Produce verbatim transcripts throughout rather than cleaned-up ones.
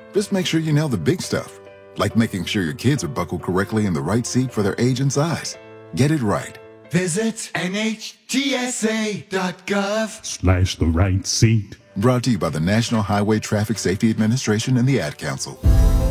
Just make sure you nail the big stuff, like making sure your kids are buckled correctly in the right seat for their age and size. Get it right. Visit N H T S A dot gov slash the right seat. Brought to you by the National Highway Traffic Safety Administration and the Ad Council.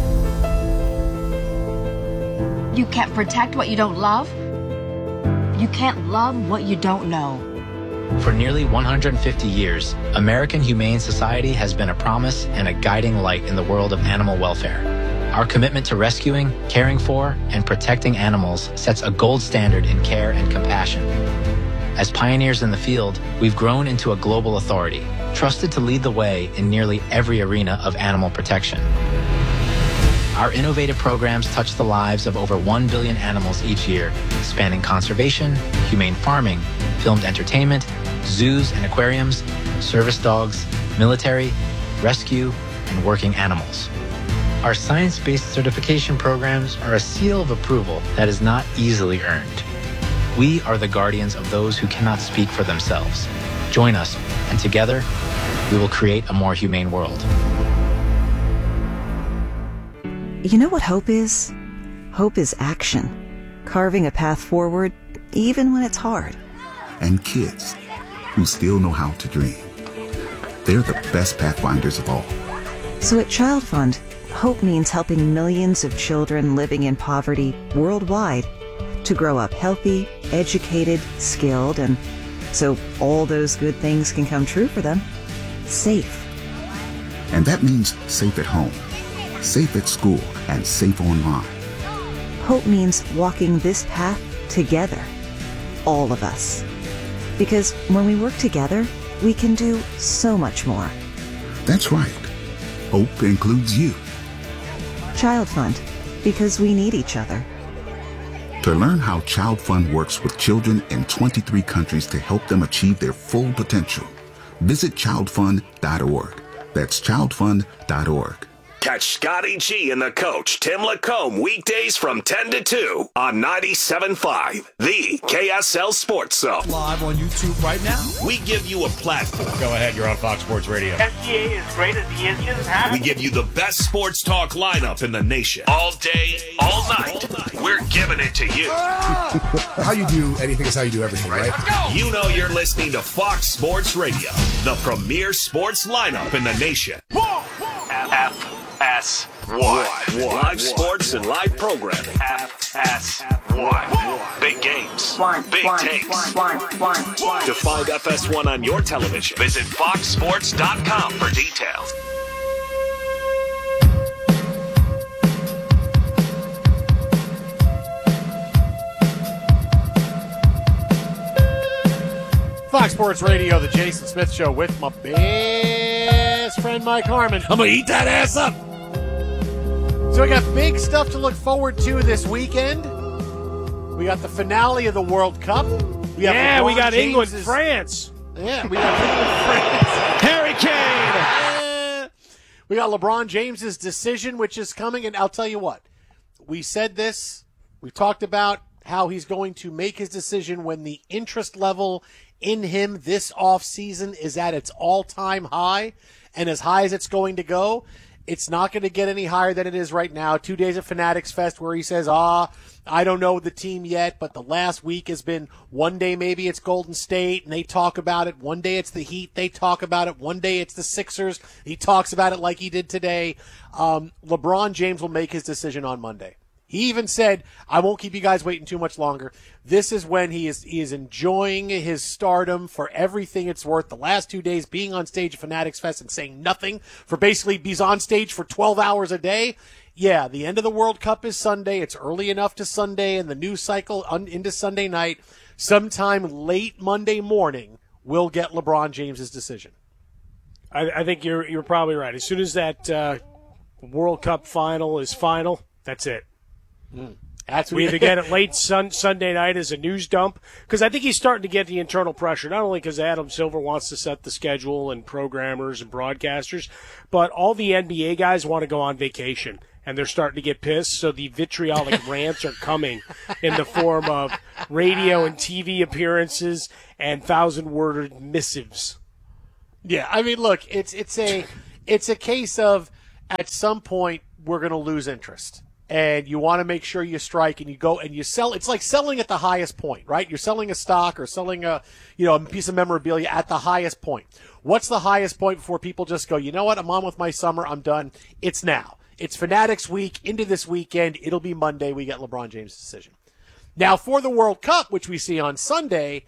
You can't protect what you don't love. You can't love what you don't know. For nearly one hundred fifty years, American Humane Society has been a promise and a guiding light in the world of animal welfare. Our commitment to rescuing, caring for, and protecting animals sets a gold standard in care and compassion. As pioneers in the field, we've grown into a global authority, trusted to lead the way in nearly every arena of animal protection. Our innovative programs touch the lives of over one billion animals each year, spanning conservation, humane farming, filmed entertainment, zoos and aquariums, service dogs, military, rescue, and working animals. Our science-based certification programs are a seal of approval that is not easily earned. We are the guardians of those who cannot speak for themselves. Join us, and together, we will create a more humane world. You know what hope is? Hope is action. Carving a path forward, even when it's hard. And kids who still know how to dream. They're the best pathfinders of all. So at Child Fund, hope means helping millions of children living in poverty worldwide to grow up healthy, educated, skilled, and so all those good things can come true for them, safe. And that means safe at home, safe at school, and safe online. Hope means walking this path together, all of us. Because when we work together, we can do so much more. That's right. Hope includes you. Child Fund, because we need each other. To learn how Child Fund works with children in twenty-three countries to help them achieve their full potential, visit child fund dot org. That's child fund dot org. Catch Scotty G and the coach, Tim Lacombe, weekdays from ten to two on ninety-seven point five, the K S L Sports Zone. Live on YouTube right now. We give you a platform. Go ahead, you're on Fox Sports Radio. S G A is great as the engine has. We give you the best sports talk lineup in the nation. All day, all night. We're giving it to you. How you do anything is how you do everything, right? Let's go. You know you're listening to Fox Sports Radio, the premier sports lineup in the nation. F S one. Live sports and live programming. F S one. Big games. Big takes. To find F S one on your television, visit fox sports dot com for details. Fox Sports Radio, the Jason Smith Show with my best friend Mike Harmon. I'm going to eat that ass up. So we got big stuff to look forward to this weekend. We got the finale of the World Cup. We yeah, we got England, James's, France. Yeah, we got England, France. Harry Kane. We got LeBron James's decision, which is coming. And I'll tell you what, we said this. We talked about how he's going to make his decision when the interest level in him this offseason is at its all-time high, and as high as it's going to go. It's not going to get any higher than it is right now. Two days of Fanatics Fest where he says, ah, I don't know the team yet, but the last week has been one day maybe it's Golden State, and they talk about it. One day it's the Heat, they talk about it. One day it's the Sixers. He talks about it like he did today. Um, LeBron James will make his decision on Monday. He even said, I won't keep you guys waiting too much longer. This is when he is he is enjoying his stardom for everything it's worth. The last two days being on stage at Fanatics Fest and saying nothing for basically he's on stage for twelve hours a day. Yeah, the end of the World Cup is Sunday. It's early enough to Sunday and the news cycle un, into Sunday night. Sometime late Monday morning, we'll get LeBron James's decision. I, I think you're you're probably right. As soon as that uh, World Cup final is final, that's it. Mm. That's we either get it late sun, Sunday night as a news dump, because I think he's starting to get the internal pressure, not only because Adam Silver wants to set the schedule and programmers and broadcasters, but all the N B A guys want to go on vacation, and they're starting to get pissed, so the vitriolic rants are coming in the form of radio and T V appearances and thousand-worded missives. Yeah, I mean, look, it's it's a it's a case of at some point we're going to lose interest. And you want to make sure you strike and you go and you sell. It's like selling at the highest point, right? You're selling a stock or selling a, you know, a piece of memorabilia at the highest point. What's the highest point before people just go, you know what? I'm on with my summer. I'm done. It's now. It's Fanatics week into this weekend. It'll be Monday. We get LeBron James' decision. Now for the World Cup, which we see on Sunday,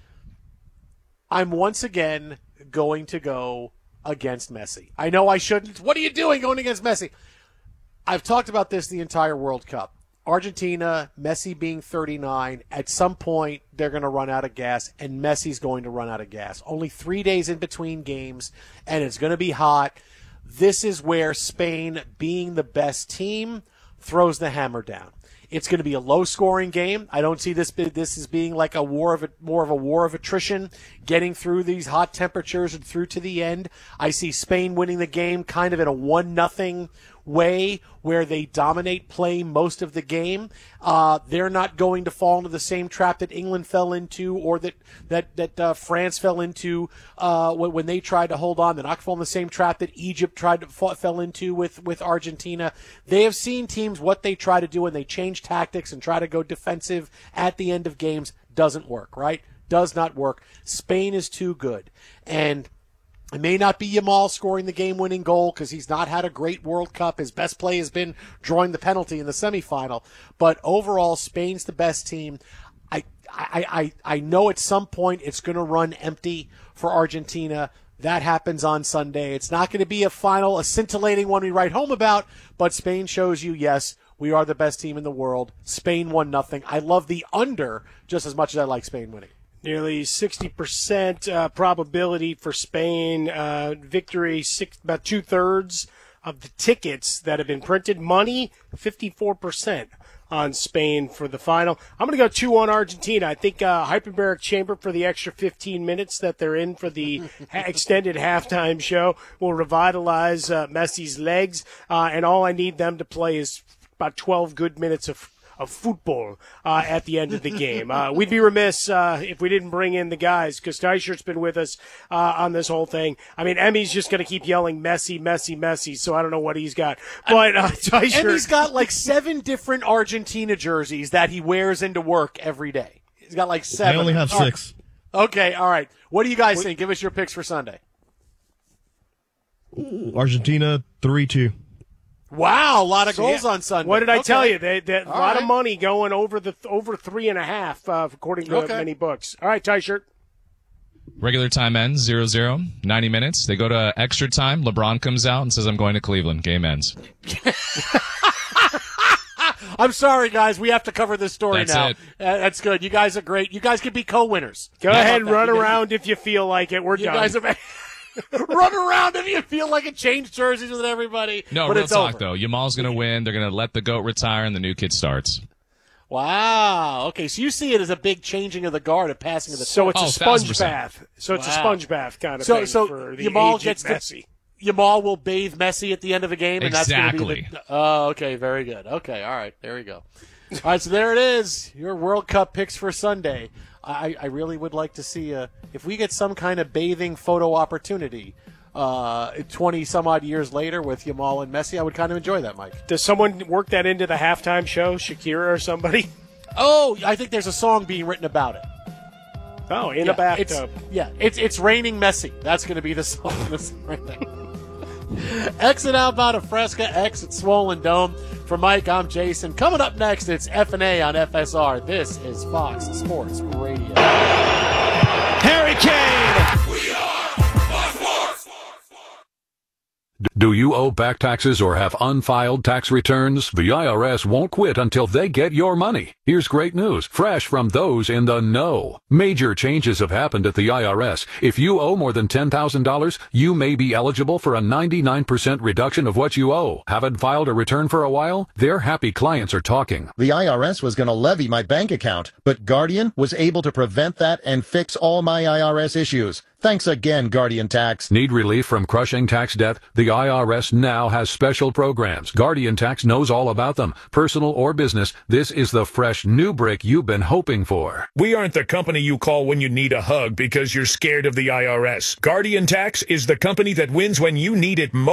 I'm once again going to go against Messi. I know I shouldn't. What are you doing going against Messi? I've talked about this the entire World Cup. Argentina, Messi being thirty-nine, at some point they're going to run out of gas, and Messi's going to run out of gas. Only three days in between games, and it's going to be hot. This is where Spain, being the best team, throws the hammer down. It's going to be a low-scoring game. I don't see this this as being like a war of a, more of a war of attrition, getting through these hot temperatures and through to the end. I see Spain winning the game kind of in a one nothing way where they dominate play most of the game. Uh, they're not going to fall into the same trap that England fell into or that that that uh, France fell into uh, when, when they tried to hold on. They're not falling in the same trap that Egypt tried to fall, fell into with, with Argentina. They have seen teams what they try to do when they change tactics and try to go defensive at the end of games. Doesn't work, right? Does not work. Spain is too good. And it may not be Yamal scoring the game-winning goal because he's not had a great World Cup. His best play has been drawing the penalty in the semifinal. But overall, Spain's the best team. I I I, I know at some point it's going to run empty for Argentina. That happens on Sunday. It's not going to be a final, a scintillating one we write home about, but Spain shows you, yes, we are the best team in the world. Spain won nothing. I love the under just as much as I like Spain winning. Nearly sixty percent uh, probability for Spain uh, victory, six, about two-thirds of the tickets that have been printed. Money, fifty-four percent on Spain for the final. I'm going to go two one Argentina. I think uh, hyperbaric chamber for the extra fifteen minutes that they're in for the extended halftime show will revitalize uh, Messi's legs, uh, and all I need them to play is about twelve good minutes of of football uh, at the end of the game. Uh, we'd be remiss uh, if we didn't bring in the guys, because Teichert's been with us uh, on this whole thing. I mean, Emmy's just going to keep yelling Messi, Messi, Messi, so I don't know what he's got. But uh, Teichert... Emmy's got like seven different Argentina jerseys that he wears into work every day. He's got like seven. I only have all six. Right. Okay, all right. What do you guys what... think? Give us your picks for Sunday. Argentina, three two. Wow, a lot of goals yeah. on Sunday. What did I okay. tell you? They, they, a lot right. of money going over the over three and a half, uh, according to okay. many books. All right, Teichert. Regular time ends zero zero, ninety minutes. They go to extra time. LeBron comes out and says, I'm going to Cleveland. Game ends. I'm sorry, guys. We have to cover this story That's now. It. Uh, that's good. You guys are great. You guys could be co-winners. Go How ahead and run you around guys, if you feel like it. We're you done. Guys are run around if you feel like it. Change jerseys with everybody. No, but real it's talk, over. though. Yamal's going to win. They're going to let the GOAT retire, and the new kid starts. Wow. Okay, so you see it as a big changing of the guard, a passing of the So torch. it's a sponge bath. So it's wow. a sponge bath kind of so, thing so for the Yamal aged gets Messi. The, Yamal will bathe Messi at the end of the game, and exactly. that's going to be the, oh, okay, very good. Okay, all right, there we go. All right, so there it is. Your World Cup picks for Sunday. I, I really would like to see a, if we get some kind of bathing photo opportunity uh, twenty some odd years later with Yamal and Messi, I would kind of enjoy that, Mike. Does someone work that into the halftime show, Shakira or somebody? Oh, I think there's a song being written about it. Oh, in yeah, a bathtub. It's, yeah, it's it's raining Messi. That's going to be the song right there. Exit outbound of Fresca, exit Swollen Dome. For Mike, I'm Jason. Coming up next, it's F and A on F S R. This is Fox Sports Radio. Harry Kane! We are Fox Sports! Do you owe back taxes or have unfiled tax returns? The I R S won't quit until they get your money. Here's great news, fresh from those in the know. Major changes have happened at the I R S. If you owe more than ten thousand dollars, you may be eligible for a ninety-nine percent reduction of what you owe. Haven't filed a return for a while? Their happy clients are talking. The I R S was going to levy my bank account, but Guardian was able to prevent that and fix all my I R S issues. Thanks again, Guardian Tax. Need relief from crushing tax debt? The I R S now has special programs. Guardian Tax knows all about them. Personal or business, this is the fresh new brick you've been hoping for. We aren't the company you call when you need a hug because you're scared of the I R S. Guardian Tax is the company that wins when you need it most.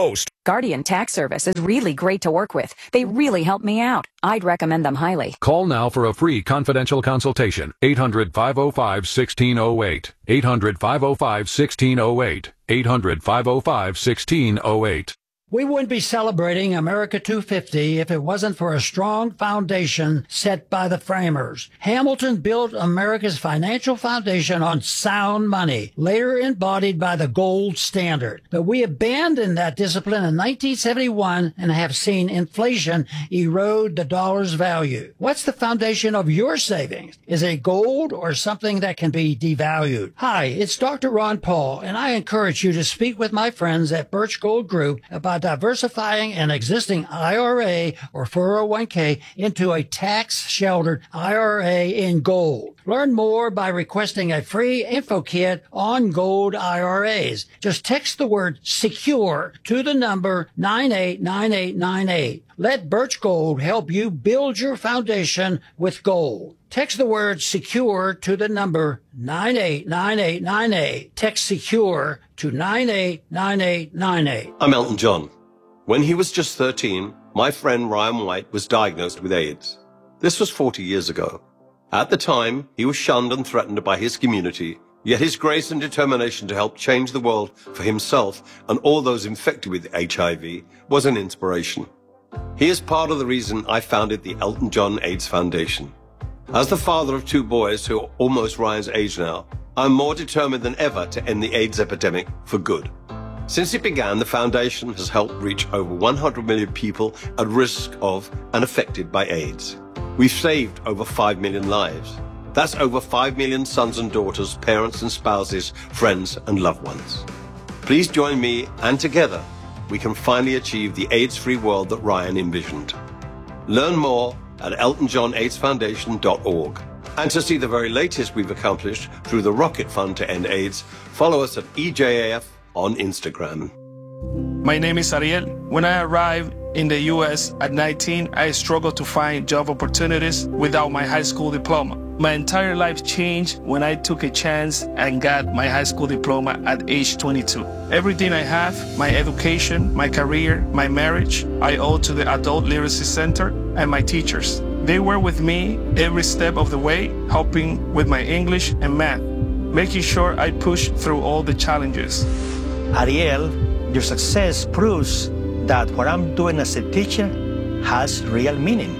Guardian Tax Service is really great to work with. They really help me out. I'd recommend them highly. Call now for a free confidential consultation. eight hundred, five oh five, one six oh eight. eight hundred, five oh five, one six oh eight. eight hundred, five oh five, one six oh eight. We wouldn't be celebrating America two fifty if it wasn't for a strong foundation set by the framers. Hamilton built America's financial foundation on sound money, later embodied by the gold standard. But we abandoned that discipline in nineteen seventy-one and have seen inflation erode the dollar's value. What's the foundation of your savings? Is it gold or something that can be devalued? Hi, it's Doctor Ron Paul, and I encourage you to speak with my friends at Birch Gold Group about diversifying an existing I R A or four oh one k into a tax-sheltered I R A in gold. Learn more by requesting a free info kit on gold I R As. Just text the word SECURE to the number nine eight nine eight nine eight. Let Birch Gold help you build your foundation with gold. Text the word SECURE to the number nine eight nine eight nine eight. Text SECURE to nine eight nine eight nine eight. I'm Elton John. When he was just thirteen, my friend Ryan White was diagnosed with AIDS. This was forty years ago. At the time, he was shunned and threatened by his community, yet his grace and determination to help change the world for himself and all those infected with H I V was an inspiration. He is part of the reason I founded the Elton John AIDS Foundation. As the father of two boys who are almost Ryan's age now, I'm more determined than ever to end the AIDS epidemic for good. Since it began, the foundation has helped reach over one hundred million people at risk of and affected by AIDS. We've saved over five million lives. That's over five million sons and daughters, parents and spouses, friends and loved ones. Please join me, and together we can finally achieve the AIDS-free world that Ryan envisioned. Learn more at elton john aids foundation dot org. And to see the very latest we've accomplished through the Rocket Fund to End AIDS, follow us at E J A F on Instagram. My name is Ariel. When I arrived in the U S at nineteen, I struggled to find job opportunities without my high school diploma. My entire life changed when I took a chance and got my high school diploma at age twenty-two. Everything I have, my education, my career, my marriage, I owe to the Adult Literacy Center and my teachers. They were with me every step of the way, helping with my English and math, making sure I pushed through all the challenges. Ariel, your success proves that what I'm doing as a teacher has real meaning.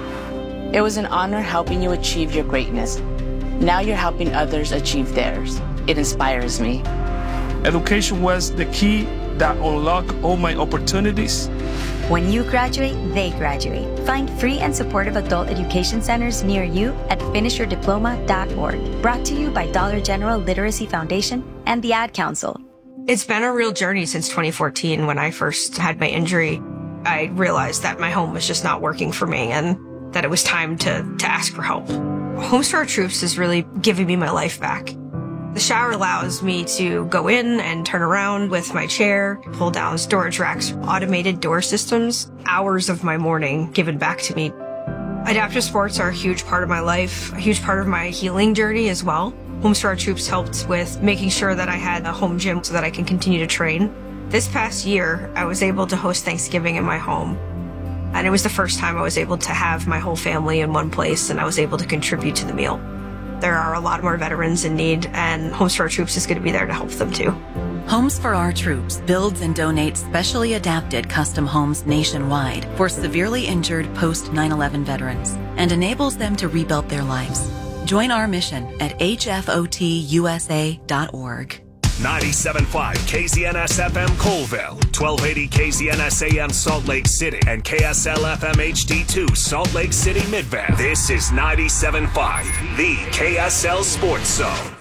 It was an honor helping you achieve your greatness. Now you're helping others achieve theirs. It inspires me. Education was the key that unlocked all my opportunities. When you graduate, they graduate. Find free and supportive adult education centers near you at finish your diploma dot org. Brought to you by Dollar General Literacy Foundation and the Ad Council. It's been a real journey since twenty fourteen when I first had my injury. I realized that my home was just not working for me and that it was time to, to ask for help. Homes for Our Troops is really giving me my life back. The shower allows me to go in and turn around with my chair, pull down storage racks, automated door systems, hours of my morning given back to me. Adaptive sports are a huge part of my life, a huge part of my healing journey as well. Homes for Our Troops helped with making sure that I had a home gym so that I can continue to train. This past year, I was able to host Thanksgiving in my home. And it was the first time I was able to have my whole family in one place and I was able to contribute to the meal. There are a lot more veterans in need, and Homes for Our Troops is going to be there to help them too. Homes for Our Troops builds and donates specially adapted custom homes nationwide for severely injured post nine eleven veterans and enables them to rebuild their lives. Join our mission at H F O T U S A dot org. ninety-seven point five K Z N S F M Colville, twelve eighty K Z N S A M Salt Lake City, and K S L F M H D two Salt Lake City Midvale. This is ninety-seven point five, the K S L Sports Zone.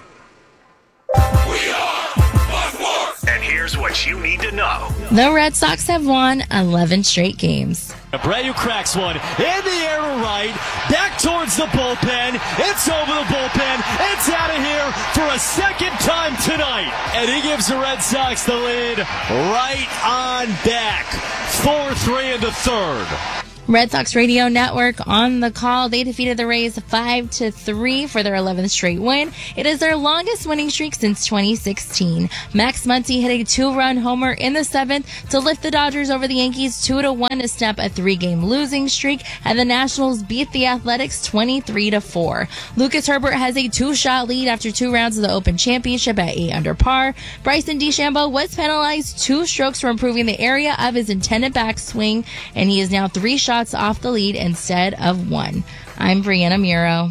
We are Buck Worth. And here's what you need to know. The Red Sox have won eleven straight games. Abreu cracks one in the air to right, back towards the bullpen. It's over the bullpen. It's out of here for a second time tonight. And he gives the Red Sox the lead right on back. four three in the third. Red Sox Radio Network on the call. They defeated the Rays five to three for their eleventh straight win. It is their longest winning streak since twenty sixteen. Max Muncy hit a two-run homer in the seventh to lift the Dodgers over the Yankees two to one to snap a three-game losing streak, and the Nationals beat the Athletics twenty-three to four. Lucas Herbert has a two-shot lead after two rounds of the Open Championship at eight under par. Bryson DeChambeau was penalized two strokes for improving the area of his intended backswing, and he is now three shots off the lead instead of one. I'm Brianna Muro.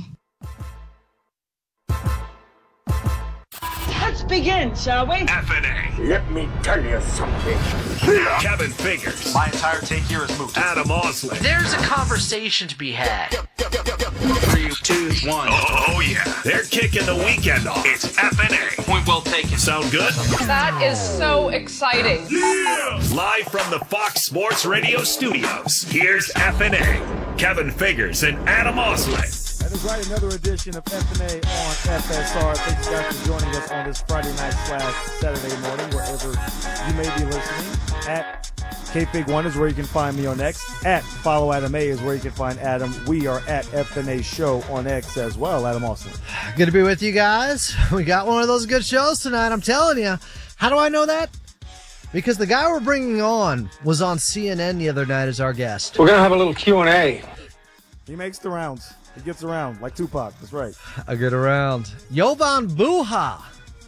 Let's begin, shall we? F N A. Let me tell you something. Kevin Figures. My entire take here is moved. Adam Osley. There's a conversation to be had. Three, two, one. Oh, oh yeah. They're kicking the weekend off. It's F N A. Point well taken. Sound good? That is so exciting. Yeah! Live from the Fox Sports Radio studios, here's F N A. Kevin Figures and Adam Osley. That is right, another edition of F N A on F S R. Thank you guys for joining us on this Friday night slash Saturday morning, wherever you may be listening. At K Fig one is where you can find me on X. At Follow Adam A is where you can find Adam. We are at F N A Show on X as well. Adam Austin. Good to be with you guys. We got one of those good shows tonight, I'm telling you. How do I know that? Because the guy we're bringing on was on C N N the other night as our guest. We're going to have a little Q and A. He makes the rounds. He gets around like Tupac. That's right. I get around. Jovan Buha.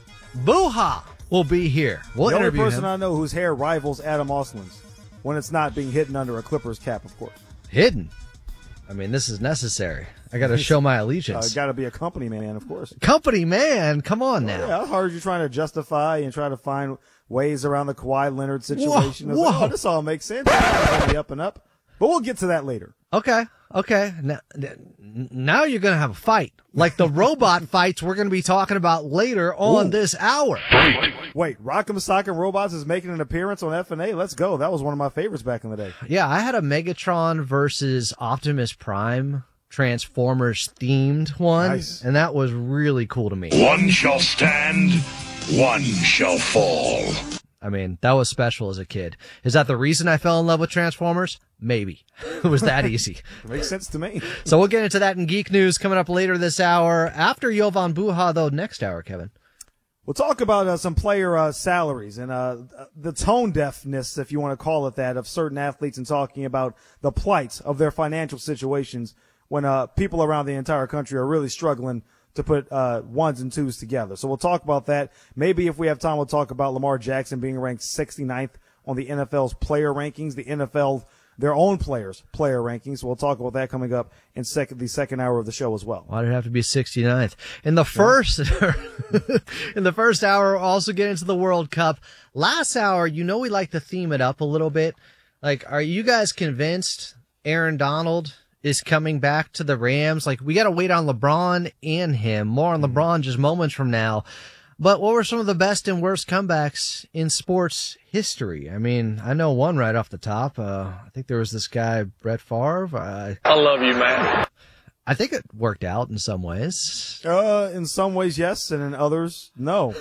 Buha will be here. We'll the only interview person him. I know whose hair rivals Adam Oslin's when it's not being hidden under a Clippers cap, of course. Hidden? I mean, this is necessary. I got to show my allegiance. Uh, got to be a company man, of course. Company man? Come on now. Well, yeah, how hard are you trying to justify and try to find ways around the Kawhi Leonard situation? Whoa, Like, whoa. oh, this all makes sense. It's the up and up. But we'll get to that later. Okay, okay. Now, now you're going to have a fight. Like the robot fights we're going to be talking about later on Ooh. this hour. Wait, wait. Rock'em Sock'em Robots is making an appearance on F N A. Let's go. That was one of my favorites back in the day. Yeah, I had a Megatron versus Optimus Prime Transformers themed one, Nice. and that was really cool to me. One shall stand, one shall fall. I mean, that was special as a kid. Is that the reason I fell in love with Transformers? Maybe. It was that easy. Makes sense to me. So we'll get into that in Geek News coming up later this hour. After Jovan Buha, though, next hour, Kevin. We'll talk about uh, some player uh, salaries and uh, the tone deafness, if you want to call it that, of certain athletes and talking about the plight of their financial situations when uh, people around the entire country are really struggling to put uh, ones and twos together. So we'll talk about that. Maybe if we have time, we'll talk about Lamar Jackson being ranked sixty-ninth on the N F L's player rankings, the N F L, their own players' player rankings. We'll talk about that coming up in second, the second hour of the show as well. Why did it have to be sixty-ninth? In the first, in the first hour, we'll also get into the World Cup. Last hour, you know we like to theme it up a little bit. Like, are you guys convinced Aaron Donald is coming back to the Rams? Like, we got to wait on LeBron and him. More on LeBron just moments from now. But what were some of the best and worst comebacks in sports history? I mean, I know one right off the top. Uh, I think there was this guy, Brett Favre. Uh, I love you, man. I think it worked out in some ways. Uh, in some ways, yes, and in others, no.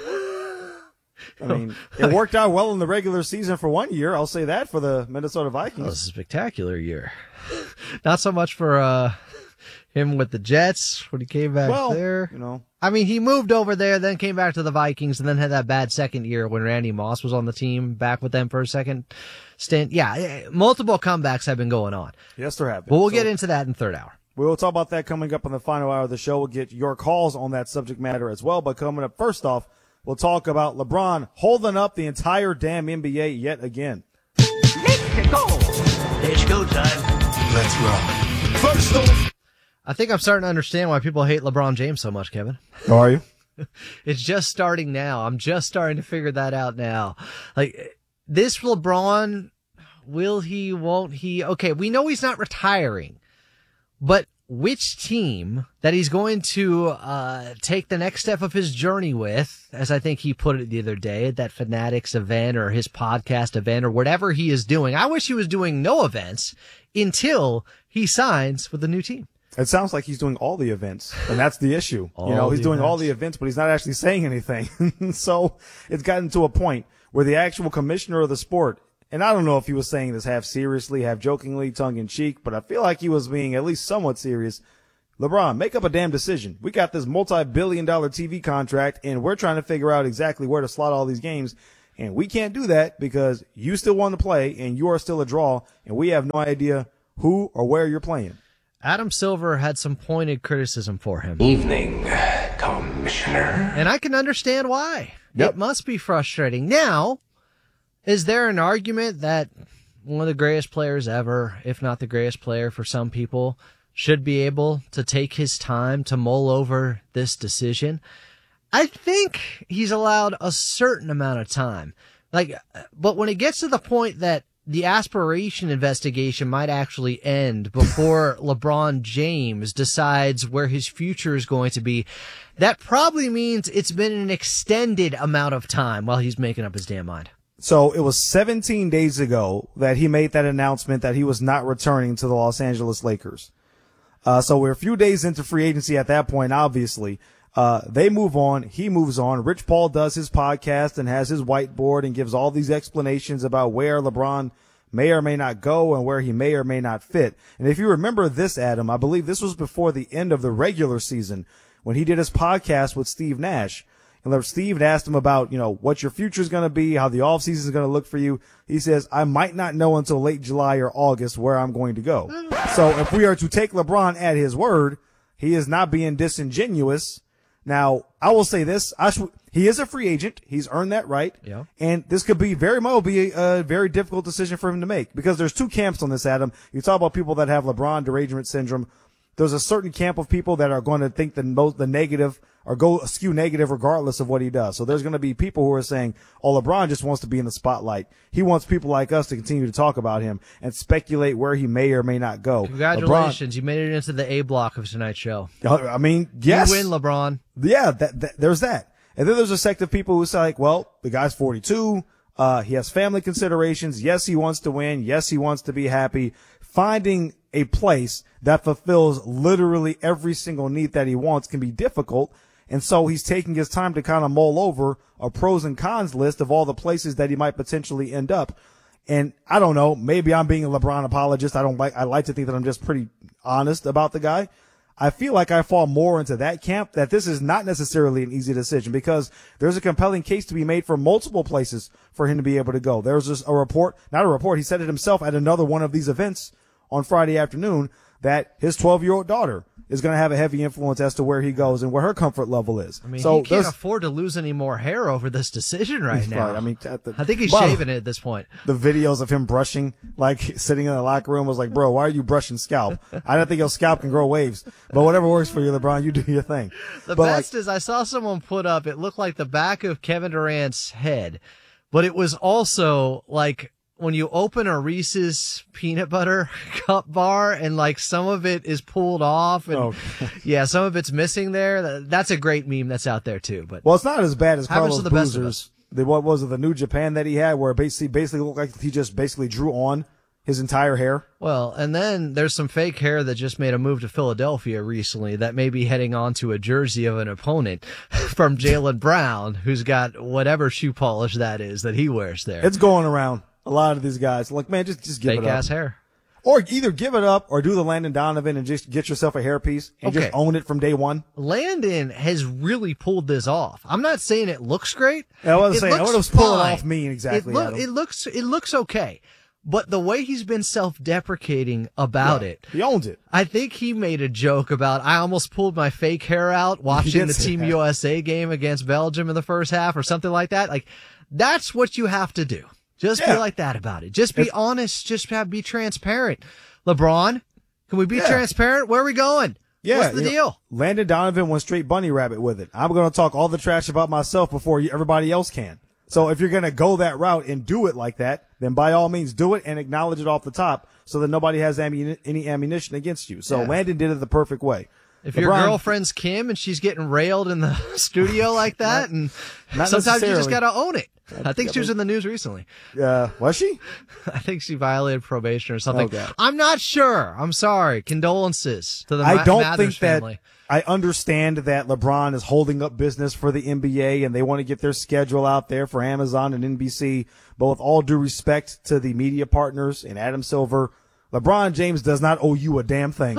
I mean, it worked out well in the regular season for one year. I'll say that for the Minnesota Vikings. It was a spectacular year. Not so much for uh, him with the Jets when he came back well, there. You know, I mean, he moved over there, then came back to the Vikings, and then had that bad second year when Randy Moss was on the team, back with them for a second stint. Yeah, multiple comebacks have been going on. Yes, there have been. But we'll So- get into that in third hour. We will talk about that coming up on the final hour of the show. We'll get your calls on that subject matter as well. But coming up first off, we'll talk about LeBron holding up the entire damn N B A yet again. Let's go. It's go time. Let's rock. First off, I think I'm starting to understand why people hate LeBron James so much, Kevin. How are you? It's just starting now. I'm just starting to figure that out now. Like, this LeBron, will he, won't he? Okay, we know he's not retiring, but which team that he's going to uh take the next step of his journey with, as I think he put it the other day at that Fanatics event or his podcast event or whatever he is doing. I wish he was doing no events until he signs with a new team. It sounds like he's doing all the events, and that's the issue. All you know, he's the doing events. all the events, but he's not actually saying anything. So it's gotten to a point where the actual commissioner of the sport and I don't know if he was saying this half seriously, half jokingly, tongue in cheek, but I feel like he was being at least somewhat serious. LeBron, make up a damn decision. We got this multi-billion dollar T V contract, and we're trying to figure out exactly where to slot all these games. And we can't do that because you still want to play and you are still a draw, and we have no idea who or where you're playing. Adam Silver had some pointed criticism for him. Evening, Commissioner. And I can understand why. Yep. It must be frustrating. Now, is there an argument that one of the greatest players ever, if not the greatest player for some people, should be able to take his time to mull over this decision? I think he's allowed a certain amount of time. Like, but when it gets to the point that the aspiration investigation might actually end before LeBron James decides where his future is going to be, that probably means it's been an extended amount of time while he's making up his damn mind. So it was seventeen days ago that he made that announcement that he was not returning to the Los Angeles Lakers. Uh, so we're a few days into free agency at that point, obviously. Uh, they move on. He moves on. Rich Paul does his podcast and has his whiteboard and gives all these explanations about where LeBron may or may not go and where he may or may not fit. And if you remember this, Adam, I believe this was before the end of the regular season when he did his podcast with Steve Nash. And Steve asked him about, you know, what your future is going to be, how the offseason is going to look for you. He says, I might not know until late July or August where I'm going to go. So if we are to take LeBron at his word, he is not being disingenuous. Now, I will say this. I sh- he is a free agent. He's earned that right. Yeah. And this could be very well be a, a very difficult decision for him to make because there's two camps on this, Adam. You talk about people that have LeBron derangement syndrome. There's a certain camp of people that are going to think the most, the negative or go skew negative regardless of what he does. So there's going to be people who are saying, oh, LeBron just wants to be in the spotlight. He wants people like us to continue to talk about him and speculate where he may or may not go. Congratulations. LeBron, you made it into the A block of tonight's show. I mean, yes. You win, LeBron. Yeah, that, that, there's that. And then there's a sect of people who say, like, well, the guy's forty-two. Uh, he has family considerations. Yes, he wants to win. Yes, he wants to be happy. Finding a place that fulfills literally every single need that he wants can be difficult. And so he's taking his time to kind of mull over a pros and cons list of all the places that he might potentially end up. And I don't know, maybe I'm being a LeBron apologist. I don't like, I like to think that I'm just pretty honest about the guy. I feel like I fall more into that camp, that this is not necessarily an easy decision because there's a compelling case to be made for multiple places for him to be able to go. There's just a report, not a report, he said it himself at another one of these events on Friday afternoon that his twelve-year-old daughter is going to have a heavy influence as to where he goes and where her comfort level is. I mean, so he can't afford to lose any more hair over this decision right now. Right. I mean, the, I think he's well, shaving it at this point. The videos of him brushing, like sitting in the locker room was like, bro, why are you brushing scalp? I don't think your scalp can grow waves, but whatever works for you, LeBron, you do your thing. The but best like, is I saw someone put up, it looked like the back of Kevin Durant's head, but it was also like, when you open a Reese's peanut butter cup bar and like some of it is pulled off and oh. yeah, some of it's missing there. That's a great meme that's out there too. But well, it's not as bad as Carlos Carlos Boozer's. The, what was it? The New Japan that he had where it basically, basically looked like he just basically drew on his entire hair. Well, and then there's some fake hair that just made a move to Philadelphia recently that may be heading on to a jersey of an opponent from Jaylen Brown, who's got whatever shoe polish that is that he wears there. It's going around. A lot of these guys, like, man, just, just give Fake it up. Fake ass hair. Or either give it up or do the Landon Donovan and just get yourself a hairpiece and okay. just own it from day one. Landon has really pulled this off. I'm not saying it looks great. Yeah, I wasn't it saying, I was pulling off me exactly. It, look, it looks, it looks okay. But the way he's been self-deprecating about yeah, it. He owns it. I think he made a joke about, I almost pulled my fake hair out watching the Team that. U S A game against Belgium in the first half or something like that. Like, that's what you have to do. Just yeah. be like that about it. Just be it's, honest. Just have, be transparent. LeBron, can we be yeah. transparent? Where are we going? Yeah, What's the deal? Know, Landon Donovan went straight bunny rabbit with it. I'm going to talk all the trash about myself before you, everybody else can. So if you're going to go that route and do it like that, then by all means do it and acknowledge it off the top so that nobody has ammun- any ammunition against you. So yeah. Landon did it the perfect way. If LeBron, your girlfriend's Kim and she's getting railed in the studio like that, not, and not sometimes you just got to own it. I think she was in the news recently. Uh, was she? I think she violated probation or something. Okay. I'm not sure. I'm sorry. Condolences to the I Ma- don't Mathers think that, family. I understand that LeBron is holding up business for the N B A and they want to get their schedule out there for Amazon and N B C. But with all due respect to the media partners and Adam Silver, LeBron James does not owe you a damn thing.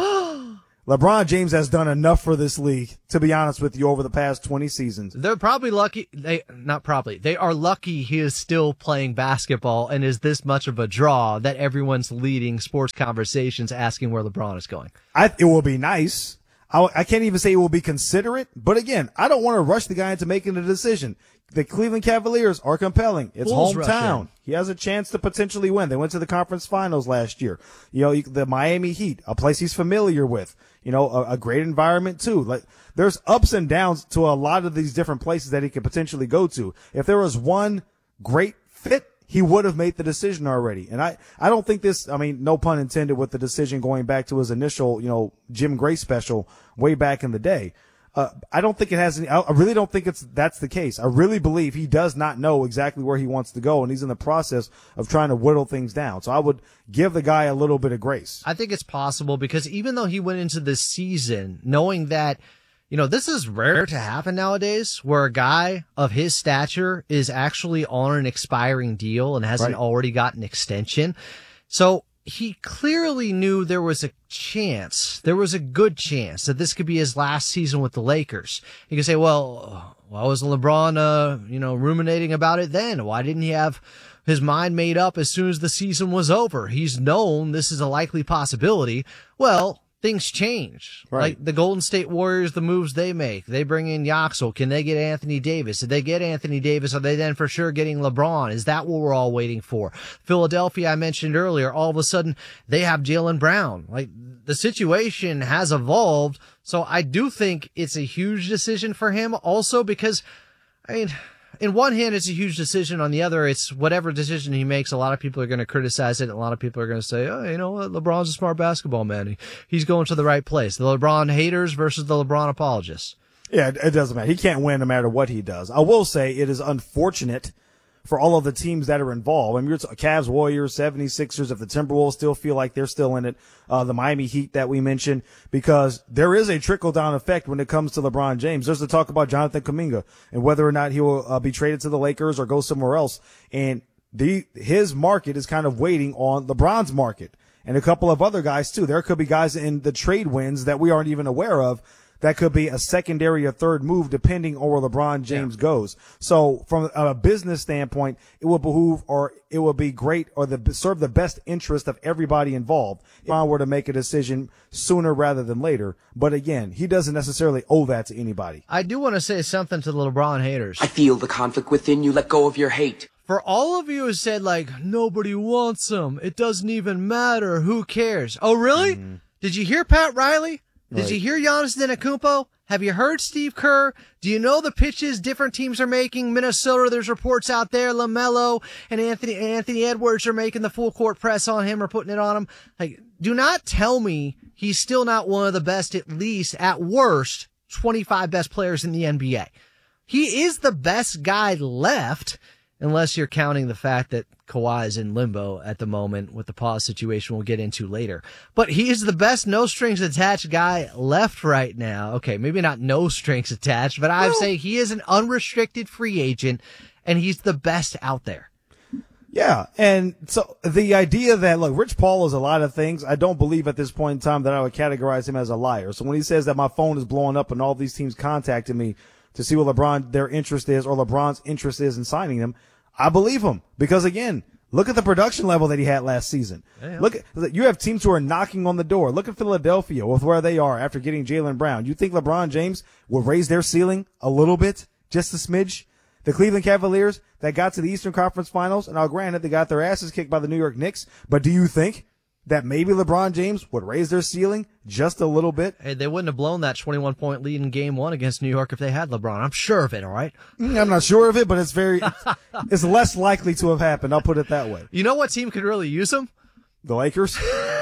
LeBron James has done enough for this league, to be honest with you, over the past twenty seasons. They're probably lucky. They, not probably. They are lucky he is still playing basketball and is this much of a draw that everyone's leading sports conversations asking where LeBron is going. I, it will be nice. I, I can't even say it will be considerate, but again, I don't want to rush the guy into making a decision. The Cleveland Cavaliers are compelling. It's Bulls hometown. He has a chance to potentially win. They went to the conference finals last year. You know, the Miami Heat, a place he's familiar with. You know, a, a great environment too. Like, there's ups and downs to a lot of these different places that he could potentially go to. If there was one great fit, he would have made the decision already. And I, I don't think this, I mean, no pun intended with the decision going back to his initial, you know, Jim Gray special way back in the day. Uh, I don't think it has any, I really don't think it's, that's the case. I really believe he does not know exactly where he wants to go, and he's in the process of trying to whittle things down. So I would give the guy a little bit of grace. I think it's possible because even though he went into this season knowing that, you know, this is rare to happen nowadays where a guy of his stature is actually on an expiring deal and hasn't Right. already got an extension. So he clearly knew there was a chance, there was a good chance that this could be his last season with the Lakers. You could say, well, why was LeBron, uh, you know, ruminating about it then? Why didn't he have his mind made up as soon as the season was over? He's known this is a likely possibility. Well, things change. Right. Like the Golden State Warriors, the moves they make. They bring in Yaxel. Can they get Anthony Davis? Did they get Anthony Davis? Are they then for sure getting LeBron? Is that what we're all waiting for? Philadelphia, I mentioned earlier, all of a sudden they have Jaylen Brown. Like the situation has evolved. So I do think it's a huge decision for him also because, I mean, in one hand, it's a huge decision. On the other, it's whatever decision he makes. A lot of people are going to criticize it. And a lot of people are going to say, oh, you know what? LeBron's a smart basketball man. He, he's going to the right place. The LeBron haters versus the LeBron apologists. Yeah, it doesn't matter. He can't win no matter what he does. I will say it is unfortunate for all of the teams that are involved. I mean, you're t- Cavs, Warriors, seventy-sixers, if the Timberwolves still feel like they're still in it, uh, the Miami Heat that we mentioned, because there is a trickle-down effect when it comes to LeBron James. There's the talk about Jonathan Kuminga and whether or not he will uh, be traded to the Lakers or go somewhere else. And the his market is kind of waiting on LeBron's market and a couple of other guys, too. There could be guys in the trade wins that we aren't even aware of. That could be a secondary or third move depending on where LeBron James yeah. goes. So from a business standpoint, it will behoove or it will be great or the serve the best interest of everybody involved if LeBron were to make a decision sooner rather than later. But again, he doesn't necessarily owe that to anybody. I do want to say something to the LeBron haters. I feel the conflict within you. Let go of your hate. For all of you who said, like, nobody wants him, it doesn't even matter, who cares? Oh, really? Mm. Did you hear Pat Riley? Did right. you hear Giannis Antetokounmpo? Have you heard Steve Kerr? Do you know the pitches different teams are making? Minnesota, there's reports out there. LaMelo and Anthony Anthony Edwards are making the full court press on him or putting it on him. Like, do not tell me he's still not one of the best, at least at worst, twenty-five best players in the N B A. He is the best guy left, unless you're counting the fact that Kawhi is in limbo at the moment with the pause situation we'll get into later. But he is the best no strings attached guy left right now. Okay, maybe not no strings attached, but I would say he is an unrestricted free agent, and he's the best out there. Yeah, and so the idea that, look, Rich Paul is a lot of things. I don't believe at this point in time that I would categorize him as a liar. So when he says that my phone is blowing up and all these teams contacted me to see what LeBron, their interest is, or LeBron's interest is in signing them, I believe him because, again, look at the production level that he had last season. Yeah. Look at, you have teams who are knocking on the door. Look at Philadelphia with where they are after getting Jaylen Brown. You think LeBron James will raise their ceiling a little bit, just a smidge? The Cleveland Cavaliers that got to the Eastern Conference Finals, and now granted they got their asses kicked by the New York Knicks, but do you think that maybe LeBron James would raise their ceiling just a little bit? Hey, they wouldn't have blown that twenty-one point lead in game one against New York if they had LeBron. I'm sure of it, all right? I'm not sure of it, but it's very, it's, it's less likely to have happened. I'll put it that way. You know what team could really use him? The Lakers.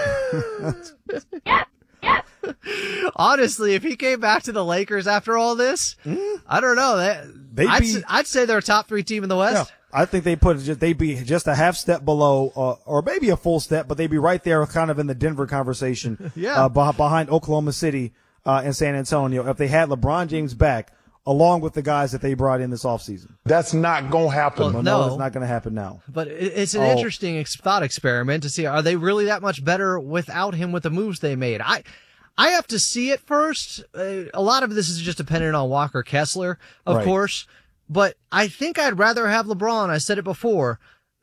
Honestly, if he came back to the Lakers after all this, mm-hmm. I don't know. That, I'd, be, I'd say they're a top three team in the West. Yeah. I think they put just they'd be just a half step below, uh, or maybe a full step, but they'd be right there, kind of in the Denver conversation, yeah, uh, behind Oklahoma City uh, in San Antonio if they had LeBron James back, along with the guys that they brought in this offseason. That's not going to happen. Well, no. no, it's not going to happen now. But it's an Oh. interesting ex- thought experiment to see, are they really that much better without him with the moves they made? I I have to see it first. Uh, a lot of this is just dependent on Walker Kessler, of Right. course. But I think I'd rather have LeBron, I said it before,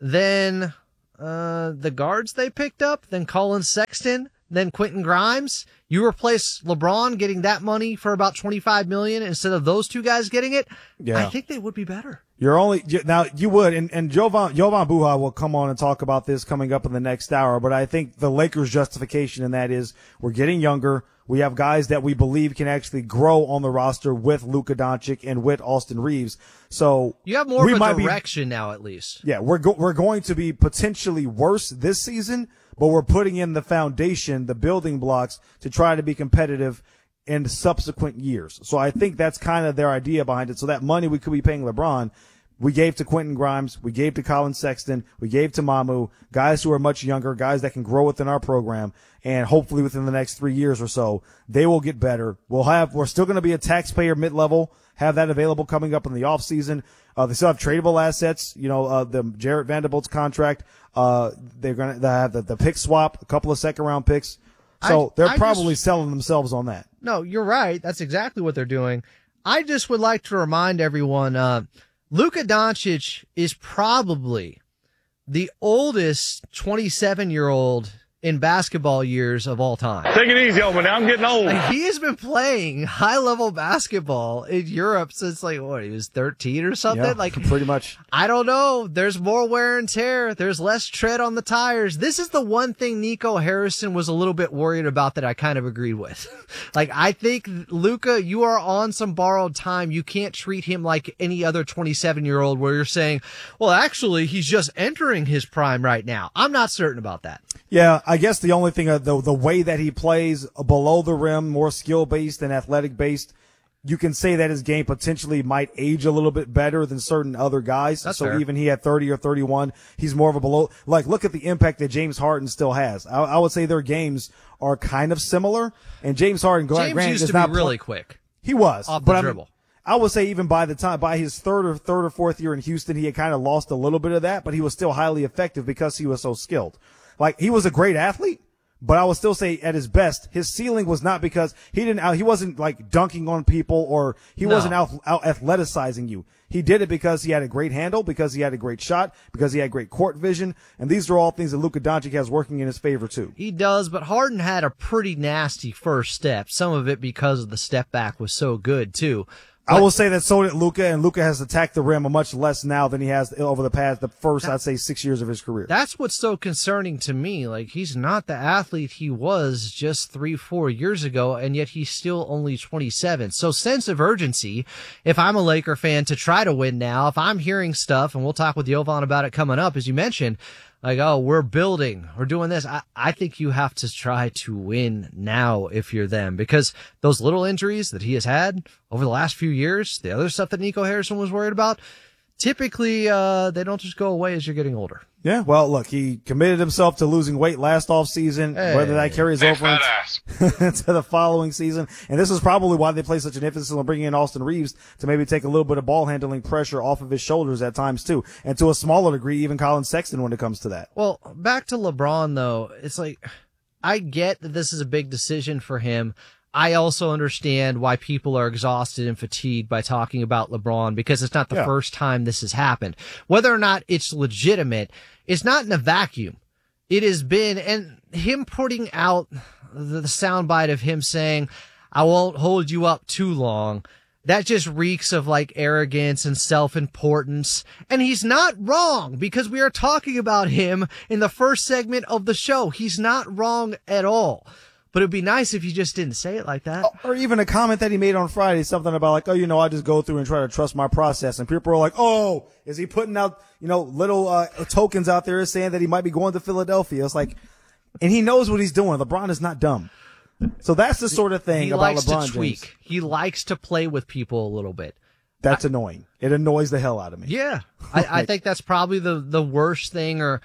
than uh, the guards they picked up, than Colin Sexton, than Quentin Grimes. You replace LeBron getting that money for about twenty-five million dollars instead of those two guys getting it. Yeah. I think they would be better. You're only you- now you would, and and Jovan Jovan Buha will come on and talk about this coming up in the next hour. But I think the Lakers' justification in that is we're getting younger. We have guys that we believe can actually grow on the roster with Luka Doncic and with Austin Reeves. So You have more we of might a be- direction now, at least. Yeah, we're go- we're going to be potentially worse this season, but we're putting in the foundation, the building blocks to try to be competitive in subsequent years. So I think that's kind of their idea behind it. So that money we could be paying LeBron, we gave to Quentin Grimes, we gave to Colin Sexton, we gave to Mamu, guys who are much younger, guys that can grow within our program, and hopefully within the next three years or so, they will get better. We'll have, we're still going to be a taxpayer mid-level, have that available coming up in the offseason. Uh, they still have tradable assets, you know, uh, the Jarrett Vanderbilt's contract, uh, they're going to have the, the pick swap, a couple of second round picks. So I- they're I probably just- selling themselves on that. No, you're right. That's exactly what they're doing. I just would like to remind everyone, uh, Luka Doncic is probably the oldest twenty-seven-year-old in basketball years of all time. Take it easy, over now. I'm getting old. Like, he has been playing high-level basketball in Europe since, like, what, he was thirteen or something? Yeah, like, pretty much. I don't know. There's more wear and tear. There's less tread on the tires. This is the one thing Nico Harrison was a little bit worried about that I kind of agreed with. Like, I think, Luka, you are on some borrowed time. You can't treat him like any other twenty-seven-year-old where you're saying, well, actually, he's just entering his prime right now. I'm not certain about that. Yeah, I guess the only thing, uh, the the way that he plays below the rim, more skill based and athletic based, you can say that his game potentially might age a little bit better than certain other guys. That's so fair. even he at thirty or thirty-one, he's more of a below. Like, look at the impact that James Harden still has. I, I would say their games are kind of similar. And James Harden, James granted, used is to be not really pl- quick. He was Off the but I mean, dribble. I would say even by the time, by his third or third or fourth year in Houston, he had kind of lost a little bit of that, but he was still highly effective because he was so skilled. Like, he was a great athlete, but I would still say at his best, his ceiling was not because he didn't out, he wasn't like dunking on people or he No. wasn't out, out athleticizing you. He did it because he had a great handle, because he had a great shot, because he had great court vision. And these are all things that Luka Doncic has working in his favor too. He does, but Harden had a pretty nasty first step. Some of it because of the step back was so good too. I will say that so did Luka, and Luka has attacked the rim much less now than he has over the past, the first, I'd say, six years of his career. That's what's so concerning to me. Like, he's not the athlete he was just three, four years ago, and yet he's still only twenty-seven. So sense of urgency, if I'm a Laker fan, to try to win now, if I'm hearing stuff, and we'll talk with Jovan about it coming up, as you mentioned, like, oh, we're building, we're doing this. I, I think you have to try to win now if you're them, because those little injuries that he has had over the last few years, the other stuff that Nico Harrison was worried about, typically, uh, they don't just go away as you're getting older. Yeah, well, look, he committed himself to losing weight last offseason, Hey. whether that carries Big over fat into, into the following season. And this is probably why they play such an emphasis on bringing in Austin Reeves to maybe take a little bit of ball handling pressure off of his shoulders at times too. And to a smaller degree, even Colin Sexton when it comes to that. Well, back to LeBron though, it's like, I get that this is a big decision for him. I also understand why people are exhausted and fatigued by talking about LeBron, because it's not the Yeah. first time this has happened. Whether or not it's legitimate, it's not in a vacuum. It has been, and him putting out the, the soundbite of him saying, I won't hold you up too long, that just reeks of like arrogance and self-importance. And he's not wrong, because we are talking about him in the first segment of the show. He's not wrong at all. But it'd be nice if you just didn't say it like that. Or even a comment that he made on Friday, something about like, oh, you know, I just go through and try to trust my process. And people are like, oh, is he putting out, you know, little uh, tokens out there saying that he might be going to Philadelphia? It's like, and he knows what he's doing. LeBron is not dumb. So that's the sort of thing He about likes LeBron to tweak. James. He likes to play with people a little bit. That's annoying. It annoys the hell out of me. Yeah. I, I think that's probably the, the worst thing, or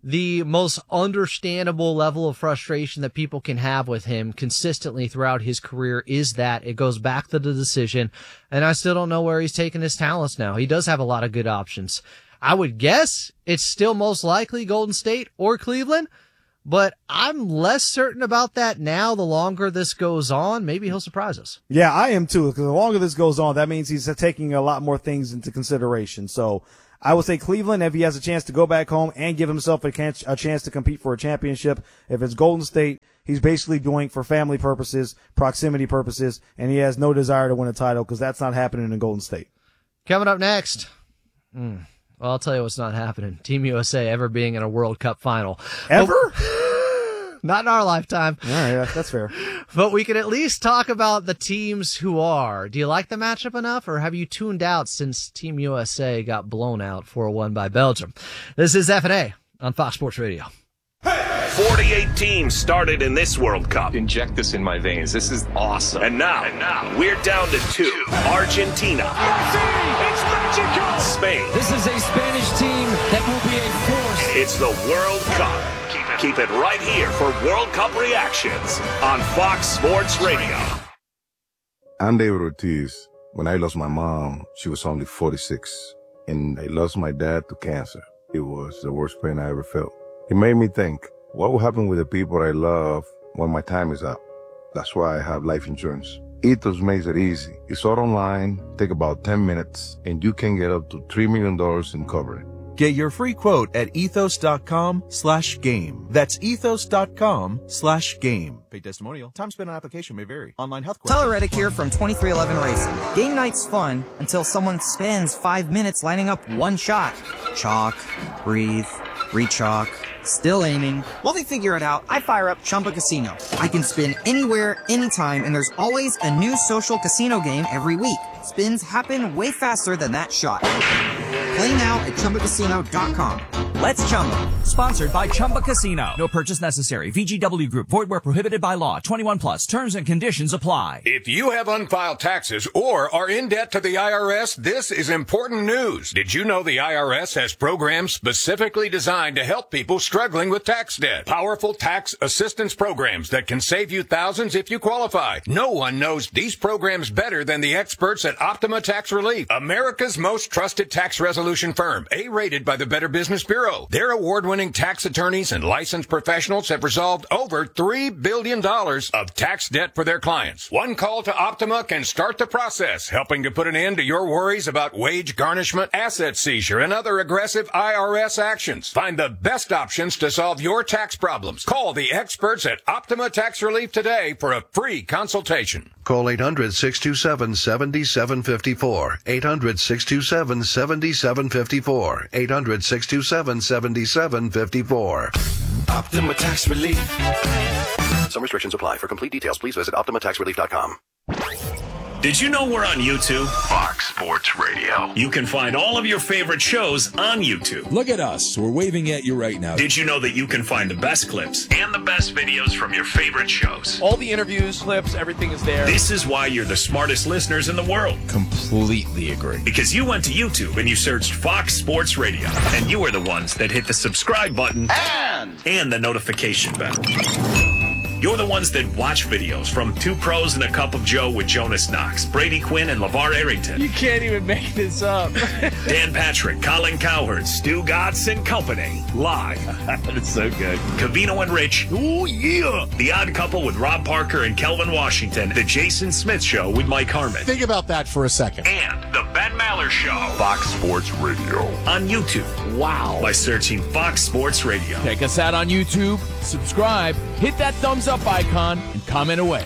the most understandable level of frustration that people can have with him consistently throughout his career is that it goes back to the decision. And I still don't know where he's taking his talents now. He does have a lot of good options. I would guess it's still most likely Golden State or Cleveland, but I'm less certain about that now. The longer this goes on, maybe he'll surprise us. Yeah, I am too, because the longer this goes on, that means he's taking a lot more things into consideration. So I would say Cleveland if he has a chance to go back home and give himself a chance, a chance to compete for a championship. If it's Golden State, he's basically doing for family purposes, proximity purposes, and he has no desire to win a title because that's not happening in Golden State. Coming up next. Mm. Well, I'll tell you what's not happening. Team U S A ever being in a World Cup final. Ever? Not in our lifetime. All right, that's fair. But we can at least talk about the teams who are. Do you like the matchup enough, or have you tuned out since Team U S A got blown out four one by Belgium? This is F and A on Fox Sports Radio. forty-eight teams started in this World Cup. Inject this in my veins. This is awesome. And now, and now we're down to two. Argentina. It's magical! Spain. This is a Spanish team that will be a force. It's the World Cup. Keep it, keep it right here for World Cup reactions on Fox Sports Radio. I'm David Ortiz. When I lost my mom, she was only forty-six. And I lost my dad to cancer. It was the worst pain I ever felt. It made me think, what will happen with the people I love when my time is up? That's why I have life insurance. Ethos makes it easy. It's all online, take about ten minutes, and you can get up to three million dollars in coverage. Get your free quote at ethos.com slash game. That's ethos.com slash game. Paid testimonial. Time spent on application may vary. Online health question. Tyler Reddick here from twenty-three eleven Racing. Game night's fun until someone spends five minutes lining up one shot. Chalk, breathe, re-chalk, still aiming. While they figure it out, I fire up Chumba Casino. I can spin anywhere, anytime, and there's always a new social casino game every week. Spins happen way faster than that shot. Play now at Chumba Casino dot com. Let's Chumba. Sponsored by Chumba Casino. No purchase necessary. V G W Group. Void where prohibited by law. twenty-one plus. Terms and conditions apply. If you have unfiled taxes or are in debt to the I R S, this is important news. Did you know the I R S has programs specifically designed to help people struggling with tax debt? Powerful tax assistance programs that can save you thousands if you qualify. No one knows these programs better than the experts at Optima Tax Relief, America's most trusted tax resolution firm, A-rated by the Better Business Bureau. Their award-winning tax attorneys and licensed professionals have resolved over three billion dollars of tax debt for their clients. One call to Optima can start the process, helping to put an end to your worries about wage garnishment, asset seizure, and other aggressive I R S actions. Find the best options to solve your tax problems. Call the experts at Optima Tax Relief today for a free consultation. Call eight hundred, six two seven, seven seven five four. eight hundred, six two seven, seven seven five four. eight hundred, six two seven, seven seven five four. Optima Tax Relief. Some restrictions apply. For complete details, please visit optima tax relief dot com. Did you know we're on YouTube? Fox Sports Radio. You can find all of your favorite shows on YouTube. Look at us. We're waving at you right now. Did you know that you can find the best clips and the best videos from your favorite shows? All the interviews, clips, everything is there. This is why you're the smartest listeners in the world. Completely agree. Because you went to YouTube and you searched Fox Sports Radio. And you are the ones that hit the subscribe button and, and the notification bell. You're the ones that watch videos from Two Pros and a Cup of Joe with Jonas Knox, Brady Quinn, and LeVar Arrington. You can't even make this up. Dan Patrick, Colin Cowherd, Stu Gatz and Company. Live. That's so good. Cavino and Rich. Oh, yeah. The Odd Couple with Rob Parker and Kelvin Washington. The Jason Smith Show with Mike Harmon. Think about that for a second. And The Ben Maller Show. Fox Sports Radio. On YouTube. Wow. By searching Fox Sports Radio. Check us out on YouTube. Subscribe. Hit that thumbs up icon and comment away.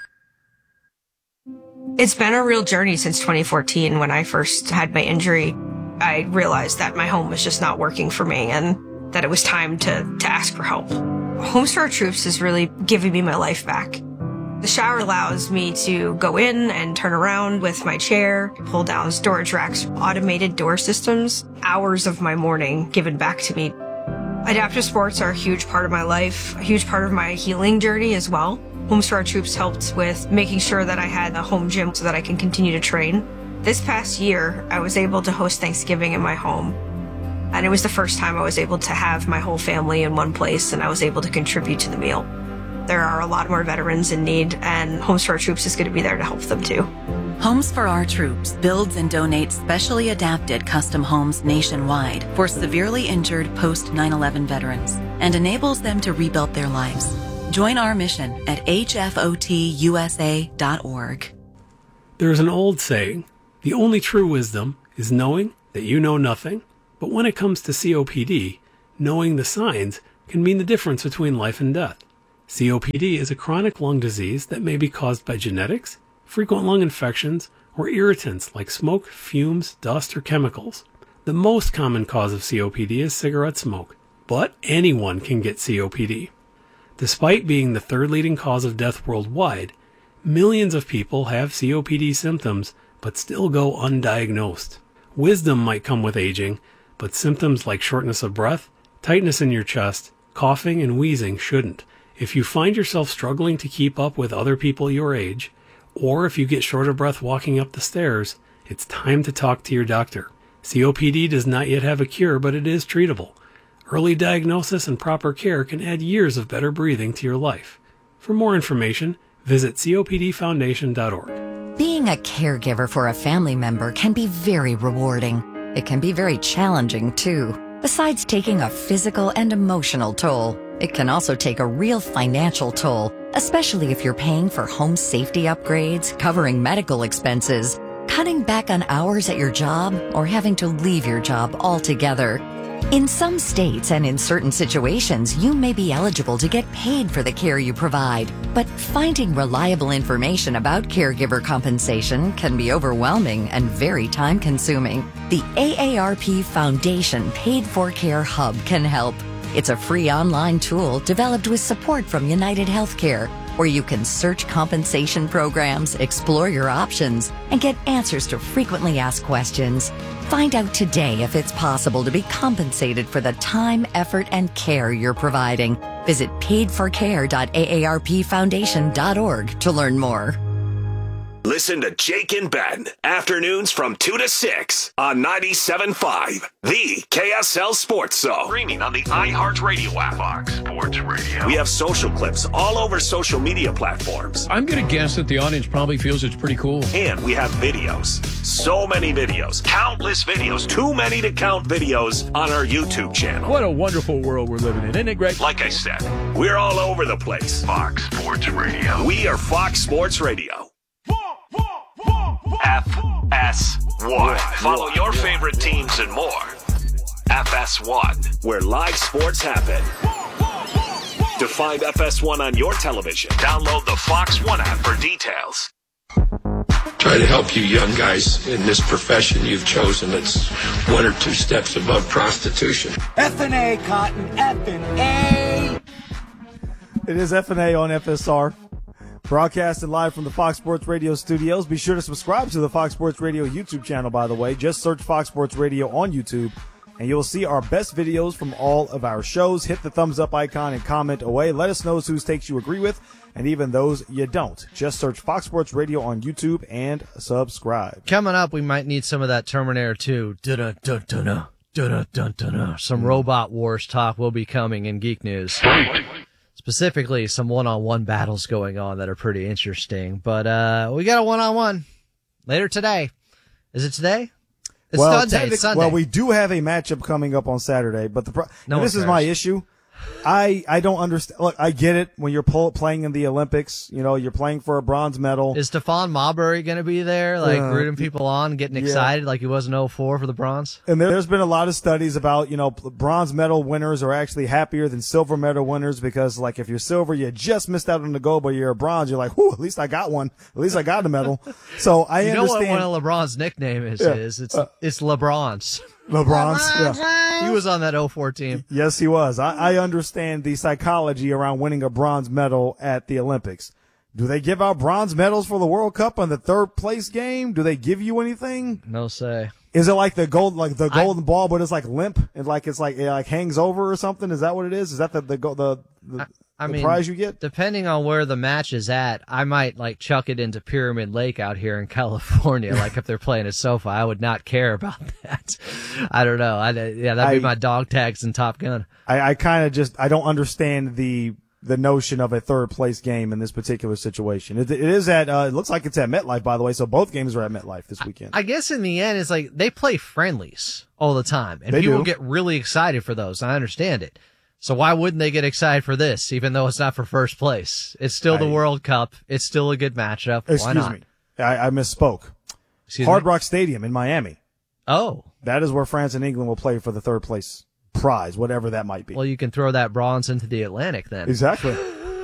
It's been a real journey since twenty fourteen when I first had my injury. I realized that my home was just not working for me and that it was time to, to ask for help. Homes for Our Troops is really giving me my life back. The shower allows me to go in and turn around with my chair, pull down storage racks, automated door systems, hours of my morning given back to me. Adaptive sports are a huge part of my life, a huge part of my healing journey as well. Homes for Our Troops helped with making sure that I had a home gym so that I can continue to train. This past year, I was able to host Thanksgiving in my home. And it was the first time I was able to have my whole family in one place, and I was able to contribute to the meal. There are a lot more veterans in need, and Homes for Our Troops is going to be there to help them too. Homes for Our Troops builds and donates specially adapted custom homes nationwide for severely injured post nine eleven veterans and enables them to rebuild their lives. Join our mission at H F O T U S A dot org. There's an old saying, the only true wisdom is knowing that you know nothing. But when it comes to C O P D, knowing the signs can mean the difference between life and death. C O P D is a chronic lung disease that may be caused by genetics, frequent lung infections, or irritants like smoke, fumes, dust, or chemicals. The most common cause of C O P D is cigarette smoke, but anyone can get C O P D. Despite being the third leading cause of death worldwide, millions of people have C O P D symptoms but still go undiagnosed. Wisdom might come with aging, but symptoms like shortness of breath, tightness in your chest, coughing, and wheezing shouldn't. If you find yourself struggling to keep up with other people your age, or if you get short of breath walking up the stairs, it's time to talk to your doctor. C O P D does not yet have a cure, but it is treatable. Early diagnosis and proper care can add years of better breathing to your life. For more information, visit C O P D foundation dot org. Being a caregiver for a family member can be very rewarding. It can be very challenging, too. Besides taking a physical and emotional toll, it can also take a real financial toll, especially if you're paying for home safety upgrades, covering medical expenses, cutting back on hours at your job, or having to leave your job altogether. In some states and in certain situations, you may be eligible to get paid for the care you provide, but finding reliable information about caregiver compensation can be overwhelming and very time-consuming. The A A R P Foundation Paid for Care Hub can help. It's a free online tool developed with support from United Healthcare, where you can search compensation programs, explore your options, and get answers to frequently asked questions. Find out today if it's possible to be compensated for the time, effort, and care you're providing. Visit paid for care dot A A R P foundation dot org to learn more. Listen to Jake and Ben, afternoons from two to six on ninety-seven point five, the K S L Sports Zone. Streaming on the iHeartRadio app. Fox Sports Radio. We have social clips all over social media platforms. I'm going to guess that the audience probably feels it's pretty cool. And we have videos. So many videos. Countless videos. Too many to count videos on our YouTube channel. What a wonderful world we're living in, isn't it great? Like I said, we're all over the place. Fox Sports Radio. We are Fox Sports Radio. F S one. Follow your favorite teams and more. F S one, where live sports happen. To find F S one on your television, download the Fox One app for details. Try to help you young guys in this profession you've chosen. It's one or two steps above prostitution. F and A, Cotton. F and A. It is F and A on F S R. Broadcasting live from the Fox Sports Radio studios. Be sure to subscribe to the Fox Sports Radio YouTube channel, by the way. Just search Fox Sports Radio on YouTube, and you'll see our best videos from all of our shows. Hit the thumbs up icon and comment away. Let us know whose takes you agree with, and even those you don't. Just search Fox Sports Radio on YouTube and subscribe. Coming up, we might need some of that Terminator two. Dun-dun-dun-dun-dun. Dun-dun-dun-dun-dun. Some Robot Wars talk will be coming in Geek News. Specifically, some one-on-one battles going on that are pretty interesting. But uh we got a one-on-one later today. Is it today? It's well, Sunday. It's Sunday. Well, we do have a matchup coming up on Saturday, but the pro- no this cares. is my issue. I I don't understand. Look, I get it when you're pull, playing in the Olympics. You know, you're playing for a bronze medal. Is Stephon Marbury going to be there, like uh, rooting people on, getting yeah. excited like he was in oh four for the bronze? And there's been a lot of studies about, you know, bronze medal winners are actually happier than silver medal winners because, like, if you're silver, you just missed out on the gold, but you're a bronze, you're like, whew, at least I got one. At least I got a medal. So I you understand. You know what one of LeBron's nickname is? Yeah. is It's uh, it's LeBron's. LeBron's. Yeah. He was on that oh four team. Yes, he was. I, I understand the psychology around winning a bronze medal at the Olympics. Do they give out bronze medals for the World Cup on the third place game? Do they give you anything? No say. Is it like the gold, like the golden I, ball, but it's like limp and like it's like it like hangs over or something? Is that what it is? Is that the the the? the I, I the mean, prize you get. Depending on where the match is at, I might like chuck it into Pyramid Lake out here in California. Like if they're playing at SoFi, I would not care about that. I don't know. I, yeah, that'd be I- my dog tags in Top Gun. I, I kind of just I don't understand the the notion of a third place game in this particular situation. It, it is at uh, it looks like it's at MetLife, by the way. So both games are at MetLife this weekend. I guess in the end, it's like they play friendlies all the time, and They people do. get really excited for those. I understand it. So why wouldn't they get excited for this, even though it's not for first place? It's still the I- World Cup. It's still a good matchup. Excuse why not? me, I, I misspoke. Excuse Hard me? Rock Stadium in Miami. Oh, That is where France and England will play for the third place prize, whatever that might be. well, you can throw that bronze into the Atlantic then, Exactly.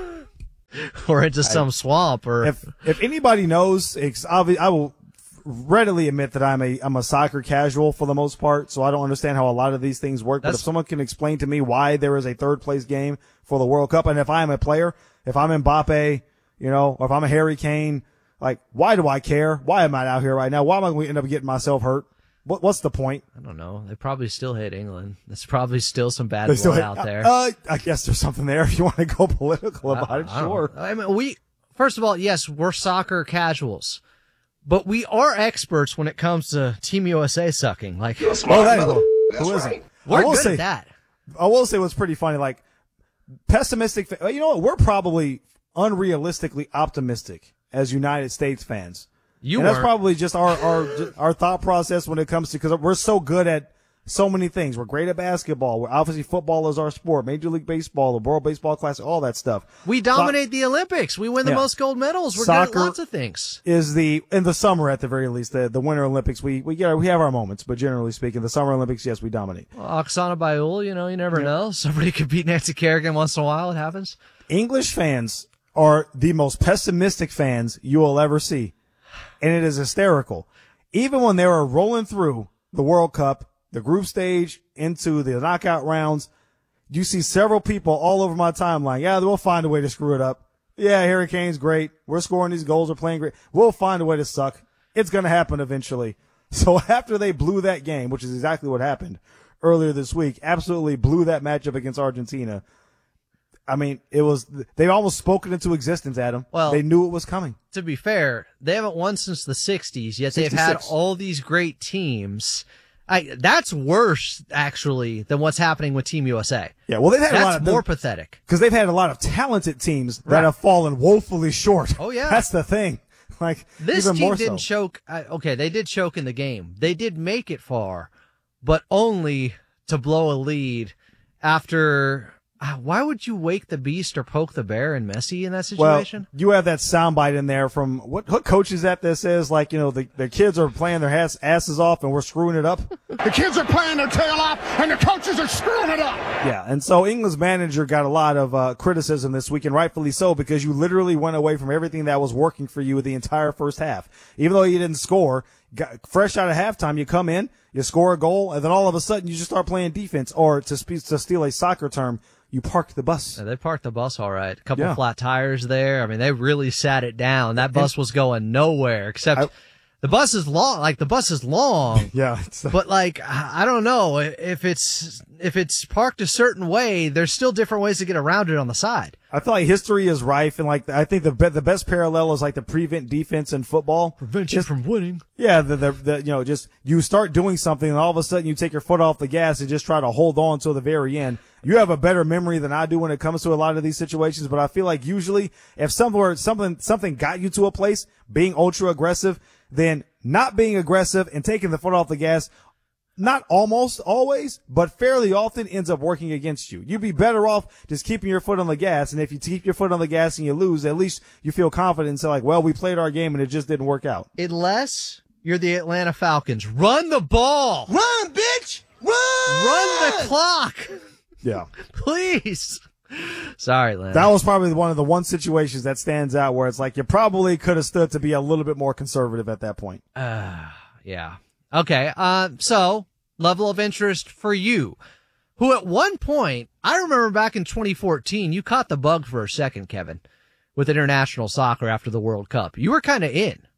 or into I- some swamp, or if if anybody knows, it's obvious. I will readily admit that I'm a I'm a soccer casual for the most part, so I don't understand how a lot of these things work. But That's- if someone can explain to me why there is a third place game for the World Cup, and if I'm a player, if I'm Mbappe, you know, or if I'm a Harry Kane, like why do I care? Why am I out here right now? Why am I going to end up getting myself hurt? What what's the point? I don't know. They probably still hate England. There's probably still some bad They still blood hate- out there. Uh, I guess there's something there if you want to go political about it. I don't Sure. know. I mean, we first of all, yes, we're soccer casuals, but we are experts when it comes to Team U S A sucking. Like, Oh, that who isn't? We're I will good say at that. I will say what's pretty funny. Like pessimistic. fa- You know what? We're probably unrealistically optimistic as United States fans. You and that's weren't. probably just our our our thought process when it comes to because we're so good at so many things. We're great at basketball. We're obviously football is our sport. Major League Baseball, the World Baseball Classic, all that stuff. We dominate the Olympics. We win the Yeah. most gold medals. We're Soccer good at lots of things. Is the in the summer at the very least the the Winter Olympics we we get we have our moments, but generally speaking, the Summer Olympics, yes, we dominate. Well, Oksana Bayul, you know, you never know. Somebody could beat Nancy Kerrigan once in a while. It happens. English fans are the most pessimistic fans you will ever see. And it is hysterical. Even when they were rolling through the World Cup, the group stage, into the knockout rounds, you see several people all over my timeline. Yeah, we'll find a way to screw it up. Yeah, Harry Kane's great. We're scoring these goals. We're playing great. We'll find a way to suck. It's going to happen eventually. So after they blew that game, which is exactly what happened earlier this week, absolutely blew that matchup against Argentina. I mean, it was, they almost spoken into existence, Adam. Well, they knew it was coming. To be fair, they haven't won since the sixties, yet they've had sixty-six. all these great teams. I, that's worse, actually, than what's happening with Team U S A. Yeah, well, they've had that's a lot of more pathetic. because they've had a lot of talented teams that Right. have fallen woefully short. Oh, yeah. That's the thing. Like, This even team more didn't so. choke. I, okay, they did choke in the game. They did make it far, but only to blow a lead after. Uh, why would you wake the beast or poke the bear in Messi in that situation? Well, you have that soundbite in there from what what coach is that that says like, you know, the, the kids are playing their ass, asses off and we're screwing it up. The kids are playing their tail off, and the coaches are screwing it up. Yeah, and so England's manager got a lot of uh, criticism this week, and rightfully so, because you literally went away from everything that was working for you the entire first half. Even though you didn't score, got, fresh out of halftime, you come in, you score a goal, and then all of a sudden you just start playing defense, or to, spe- to steal a soccer term, you parked the bus. Yeah, they parked the bus all right. A couple Yeah. flat tires there. I mean, they really sat it down. That bus was going nowhere, except I- the bus is long. Like the bus is long. Yeah, it's, But like, I I don't know if it's if it's parked a certain way. There's still different ways to get around it on the side. I feel like history is rife, and like I think the be- the best parallel is like the prevent defense in football. Prevent you from winning. Yeah, the, the the you know just you start doing something, and all of a sudden you take your foot off the gas and just try to hold on till the very end. You have a better memory than I do when it comes to a lot of these situations, but I feel like usually if somewhere something something got you to a place, being ultra aggressive, then not being aggressive and taking the foot off the gas, not almost always, but fairly often ends up working against you. You'd be better off just keeping your foot on the gas, and if you keep your foot on the gas and you lose, at least you feel confident and say like, well, we played our game and it just didn't work out. Unless you're the Atlanta Falcons, run the ball, Run, bitch! Run! run the clock, Yeah. please. Sorry, Lynn. That was probably one of the one situations that stands out where it's like you probably could have stood to be a little bit more conservative at that point. Uh, yeah. Okay. Uh, so level of interest for you, who at one point, I remember back in twenty fourteen, you caught the bug for a second, Kevin, with international soccer after the World Cup. You were kind of in.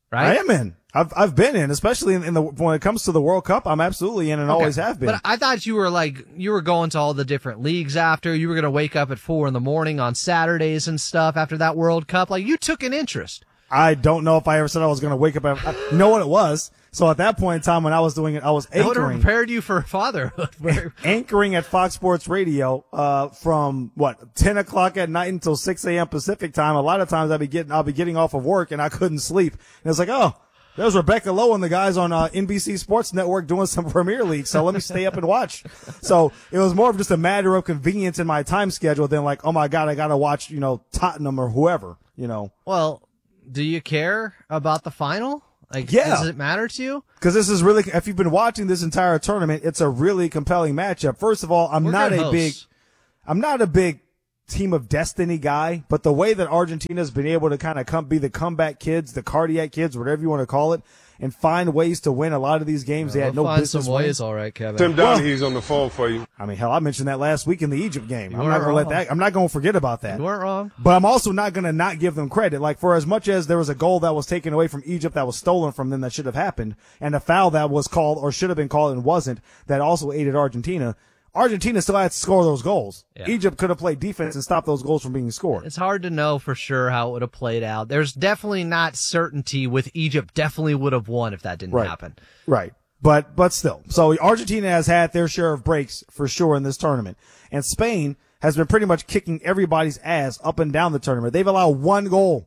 right? I am in. I've I've been in, especially in, in the when it comes to the World Cup. I'm absolutely in and Okay. always have been. But I thought you were like you were going to all the different leagues after. You were going to wake up at four in the morning on Saturdays and stuff after that World Cup. Like you took an interest. I don't know if I ever said I was going to wake up. At, I, you know what it was? So at that point in time when I was doing it, I was That would have anchoring, prepared you for fatherhood. anchoring at Fox Sports Radio uh, from what ten o'clock at night until six a.m. Pacific time. A lot of times I'd be getting I'll be getting off of work and I couldn't sleep. And it's like, oh, there's Rebecca Lowe and the guys on uh, N B C Sports Network doing some Premier League. So let me stay up and watch. So it was more of just a matter of convenience in my time schedule than like, oh my God, I got to watch, you know, Tottenham or whoever, you know. Well, do you care about the final? Like, Yeah. does it matter to you? Because this is really, if you've been watching this entire tournament, it's a really compelling matchup. First of all, I'm We're not good a hosts. big, I'm not a big team of destiny guy, but the way that Argentina's been able to kind of come, be the comeback kids, the cardiac kids, whatever you want to call it, and find ways to win a lot of these games they had no find business some winning. ways, all right, Kevin. Tim Well- Donaghy's on the phone for you. I mean, hell, I mentioned that last week in the Egypt game. You I'm not weren't going to let wrong. that, I'm not going to forget about that. You weren't wrong. But I'm also not going to not give them credit. Like, for as much as there was a goal that was taken away from Egypt that was stolen from them that should have happened, and a foul that was called or should have been called and wasn't, that also aided Argentina, Argentina still had to score those goals. Yeah. Egypt could have played defense and stopped those goals from being scored. It's hard to know for sure how it would have played out. There's definitely not certainty with Egypt definitely would have won if that didn't Right. happen. Right. But, but still. So Argentina has had their share of breaks for sure in this tournament. And Spain has been pretty much kicking everybody's ass up and down the tournament. They've allowed one goal.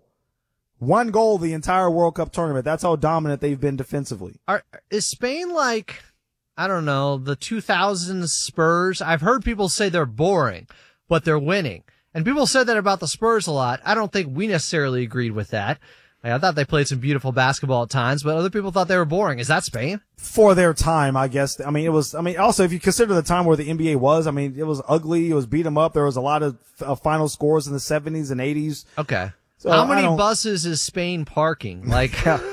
One goal the entire World Cup tournament. That's how dominant they've been defensively. Are, is Spain like, I don't know, the two thousand Spurs? I've heard people say they're boring, but they're winning. And people said that about the Spurs a lot. I don't think we necessarily agreed with that. I thought they played some beautiful basketball at times, but other people thought they were boring. Is that Spain? For their time, I guess. I mean, it was, I mean, also, if you consider the time where the N B A was, I mean, it was ugly. It was beat 'em up. There was a lot of uh, final scores in the seventies and eighties. Okay. So How I many don't- buses is Spain parking? Like,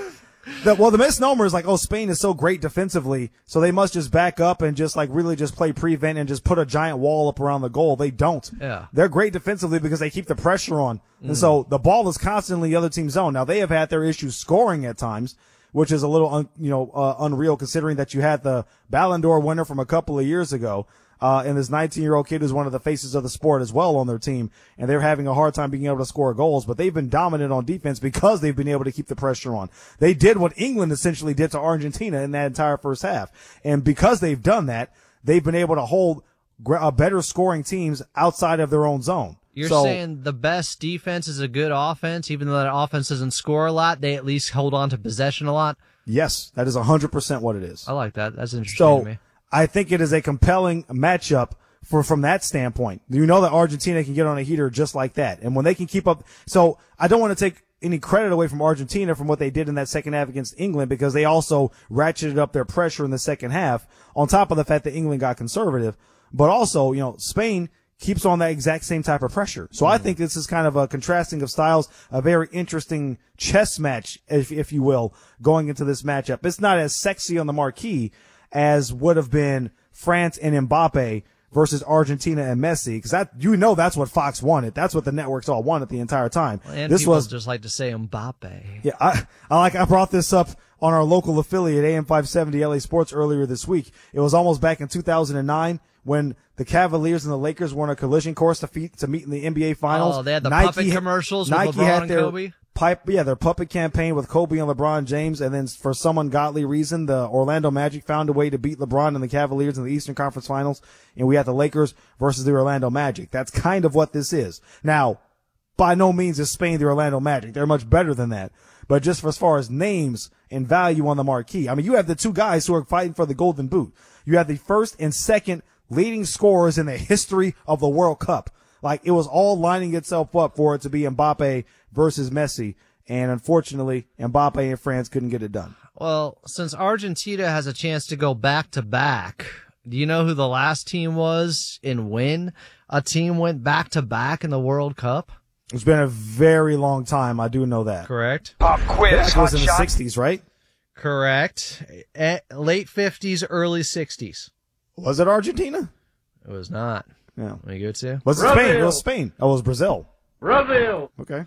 The, well, the misnomer is like, oh, Spain is so great defensively, so they must just back up and just like really just play prevent and just put a giant wall up around the goal. They don't. Yeah. They're great defensively because they keep the pressure on. Mm. And so the ball is constantly the other team's zone. Now, they have had their issues scoring at times, which is a little, un, you know, uh, unreal considering that you had the Ballon d'Or winner from a couple of years ago. Uh, and this nineteen-year-old kid who's one of the faces of the sport as well on their team, and they're having a hard time being able to score goals, but they've been dominant on defense because they've been able to keep the pressure on. They did what England essentially did to Argentina in that entire first half. And because they've done that, they've been able to hold gr- uh, better scoring teams outside of their own zone. you're So- saying the best defense is a good offense, even though that offense doesn't score a lot, they at least hold on to possession a lot? Yes, that is one hundred percent what it is. I like that. That's interesting So to me. I think it is a compelling matchup for from that standpoint. You know that Argentina can get on a heater just like that. And when they can keep up, so I don't want to take any credit away from Argentina from what they did in that second half against England because they also ratcheted up their pressure in the second half on top of the fact that England got conservative. But also, you know, Spain keeps on that exact same type of pressure. So I think this is kind of a contrasting of styles, a very interesting chess match, if, if you will, going into this matchup. It's not as sexy on the marquee as would have been France and Mbappe versus Argentina and Messi, because that, you know, that's what Fox wanted. That's what the networks all wanted the entire time. And this people was just like to say Mbappe. yeah, I, I like, I brought this up on our local affiliate, A M five seventy L A Sports, earlier this week. It was almost back in two thousand nine when the Cavaliers and the Lakers were on a collision course to, feet, to meet in the N B A Finals. Oh, they had the Nike puppet had- commercials with Nike LeBron had and their Kobe? Pipe, yeah, their puppet campaign with Kobe and LeBron James, and then for some ungodly reason, the Orlando Magic found a way to beat LeBron and the Cavaliers in the Eastern Conference Finals, and we had the Lakers versus the Orlando Magic. That's kind of what this is. Now, by no means is Spain the Orlando Magic. They're much better than that. But just for as far as names and value on the marquee, I mean, you have the two guys who are fighting for the Golden Boot. You have the first and second leading scorers in the history of the World Cup. Like, it was all lining itself up for it to be Mbappe versus Messi. And unfortunately, Mbappe and France couldn't get it done. Well, since Argentina has a chance to go back to back, do you know who the last team was in when a team went back to back in the World Cup? It's been a very long time. I do know that. Correct. Pop quiz. It was in the sixties, right? Correct. Eh, late fifties, early sixties. Was it Argentina? It was not. Yeah. Let me go to. Was it Spain? It was Spain. Oh, it was Brazil. Brazil. Okay.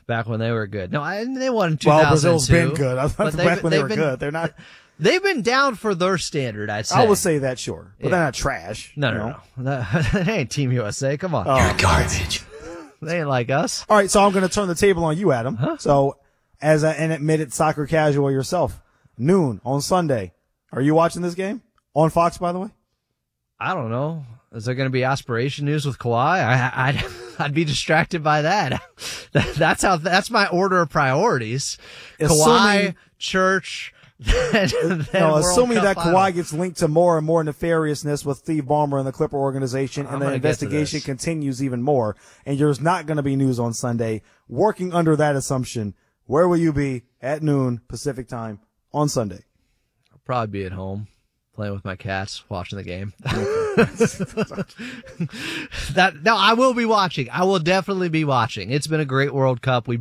back when they were good. No, I, they won in two thousand two. Well, Brazil's been good. I but back when they were been, good. They're not. They've been down for their standard, I'd say. I would say that, sure. But Yeah. they're not trash. No, you no, know? no. That ain't Team U S A. Come on. Oh. You're garbage. They ain't like us. All right, so I'm going to turn the table on you, Adam. So, as a, an admitted soccer casual yourself, noon on Sunday, are you watching this game? On Fox, by the way? I don't know. Is there going to be aspiration news with Kawhi? I, I'd, I'd be distracted by that. That's how, that's my order of priorities. Assuming- Kawhi, church, then, then No, World assuming Cup that final. Kawhi gets linked to more and more nefariousness with Steve Ballmer and the Clipper organization, I'm and the gonna get to investigation this. continues even more, and there's not going to be news on Sunday, working under that assumption, where will you be at noon Pacific time on Sunday? I'll probably be at home playing with my cats, watching the game. that no, I will be watching. I will definitely be watching. It's been a great World Cup. We